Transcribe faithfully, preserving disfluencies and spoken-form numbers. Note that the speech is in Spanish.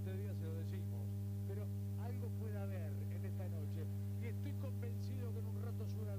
veinte días se lo decimos, pero algo puede haber en esta noche y estoy convencido que en un rato suena